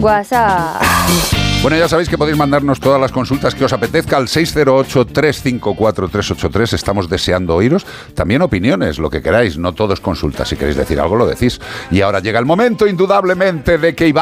WhatsApp. Bueno, ya sabéis que podéis mandarnos todas las consultas que os apetezca al 608-354-383. Estamos deseando oíros. También opiniones, lo que queráis. No todo es consulta. Si queréis decir algo, lo decís. Y ahora llega el momento, indudablemente, de que Iván